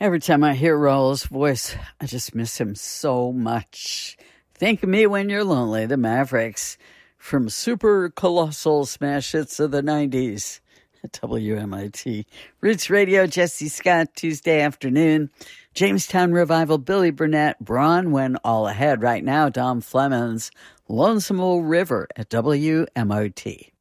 Every time I hear Raul's voice, I just miss him so much. Think of me when you're lonely, the Mavericks, from super colossal smash hits of the 90s at WMIT. Roots Radio, Jesse Scott, Tuesday afternoon. Jamestown Revival, Billy Burnett, Braun When All Ahead. Right now, Dom Flemons, Lonesome Old River at WMOT.